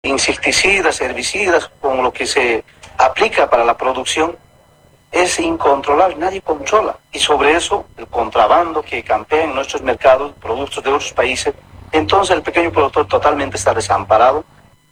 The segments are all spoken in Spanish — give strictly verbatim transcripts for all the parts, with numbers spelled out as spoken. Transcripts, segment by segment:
insecticidas, herbicidas, con lo que se aplica para la producción, es incontrolable, nadie controla. Y sobre eso, el contrabando que campea en nuestros mercados, productos de otros países, entonces el pequeño productor totalmente está desamparado.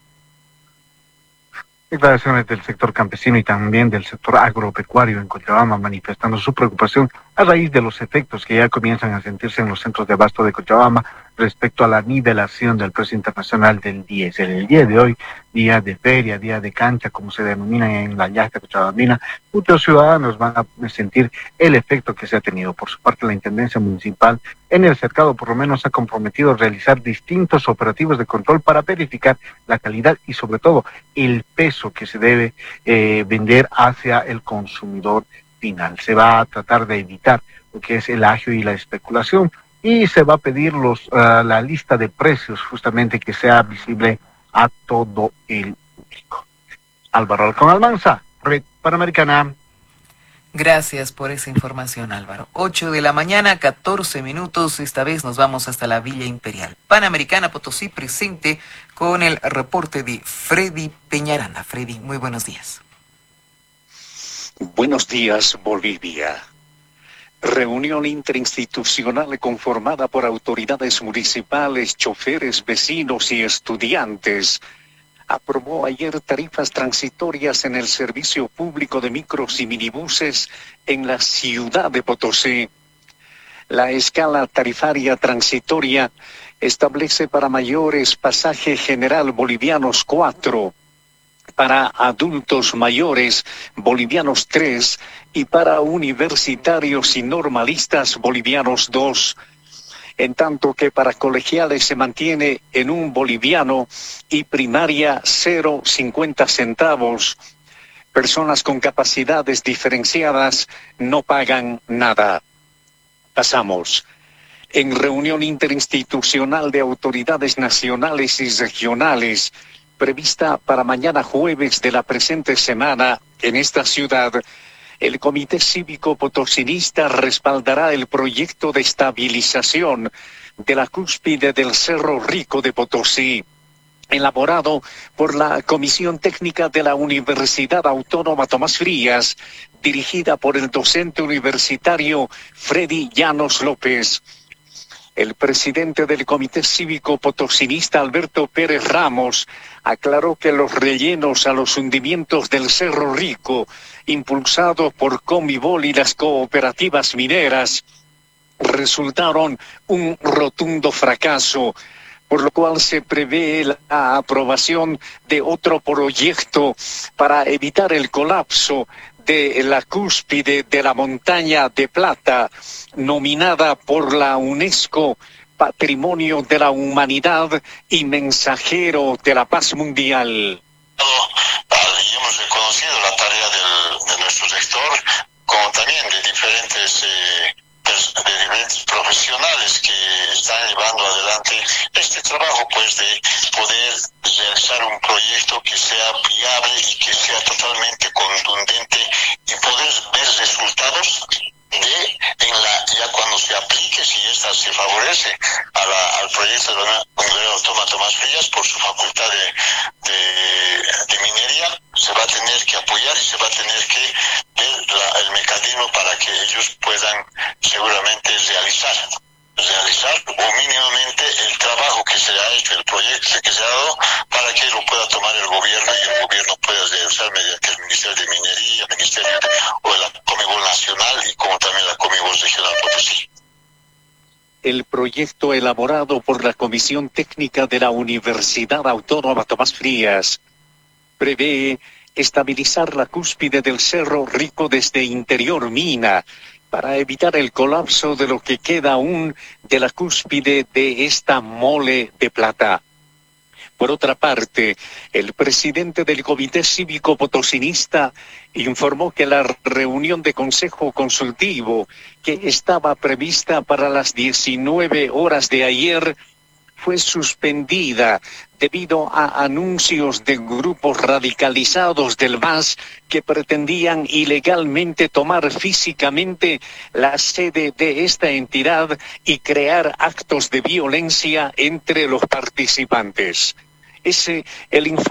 Declaraciones del sector campesino y también del sector agropecuario en Cochabamba manifestando su preocupación a raíz de los efectos que ya comienzan a sentirse en los centros de abasto de Cochabamba respecto a la nivelación del precio internacional del diésel. El día de hoy, día de feria, día de cancha, como se denomina en la yasta cochabambina, muchos ciudadanos van a sentir el efecto que se ha tenido. Por su parte, la Intendencia Municipal en el cercado por lo menos ha comprometido a realizar distintos operativos de control para verificar la calidad y sobre todo el peso que se debe eh, vender hacia el consumidor final. Se va a tratar de evitar lo que es el agio y la especulación y se va a pedir los, uh, la lista de precios justamente que sea visible a todo el público. Álvaro Alcón Almanza, Red Panamericana. Gracias por esa información, Álvaro. ocho de la mañana, catorce minutos. Esta vez nos vamos hasta la Villa Imperial. Panamericana Potosí presente con el reporte de Freddy Peñaranda. Freddy, muy buenos días. Buenos días, Bolivia. Reunión interinstitucional conformada por autoridades municipales, choferes, vecinos y estudiantes aprobó ayer tarifas transitorias en el servicio público de micros y minibuses en la ciudad de Potosí. La escala tarifaria transitoria establece para mayores pasaje general bolivianos cuatro, para adultos mayores bolivianos tres y para universitarios y normalistas bolivianos dos. En tanto que para colegiales se mantiene en un boliviano y primaria cero cincuenta centavos. Personas con capacidades diferenciadas no pagan nada. Pasamos. En reunión interinstitucional de autoridades nacionales y regionales, prevista para mañana jueves de la presente semana en esta ciudad, el Comité Cívico Potosinista respaldará el proyecto de estabilización de la cúspide del Cerro Rico de Potosí, elaborado por la Comisión Técnica de la Universidad Autónoma Tomás Frías, dirigida por el docente universitario Freddy Llanos López. El presidente del Comité Cívico Potosinista, Alberto Pérez Ramos, aclaró que los rellenos a los hundimientos del Cerro Rico, impulsados por Comibol y las cooperativas mineras, resultaron un rotundo fracaso, por lo cual se prevé la aprobación de otro proyecto para evitar el colapso de la cúspide de la montaña de plata, nominada por la UNESCO Patrimonio de la Humanidad y Mensajero de la Paz Mundial. Y hemos reconocido la tarea del, de nuestro sector, como también de diferentes, eh, de diferentes profesionales que están llevando adelante este trabajo, pues, de poder realizar un proyecto que sea viable y que sea totalmente contundente y poder ver resultados de en la ya cuando se aplique, si esta se favorece a la, al proyecto de la Universidad Autónoma Tomás Frías por su facultad de, de, de minería, se va a tener que apoyar y se va a tener que ver la, el mecanismo para que ellos puedan seguramente realizar realizar o mínimamente el trabajo que se ha hecho, el proyecto que se ha dado, para que lo pueda tomar el gobierno y el gobierno pueda realizar mediante el Ministerio de Minería, Ministerio de, o de la Comibol Nacional y como también la Comibol Regional Potosí. El proyecto elaborado por la Comisión Técnica de la Universidad Autónoma Tomás Frías prevé estabilizar la cúspide del Cerro Rico desde interior mina, para evitar el colapso de lo que queda aún de la cúspide de esta mole de plata. Por otra parte, el presidente del Comité Cívico Potosinista informó que la reunión de Consejo Consultivo, que estaba prevista para las diecinueve horas de ayer, fue suspendida debido a anuncios de grupos radicalizados del M A S que pretendían ilegalmente tomar físicamente la sede de esta entidad y crear actos de violencia entre los participantes. Es eh, el informe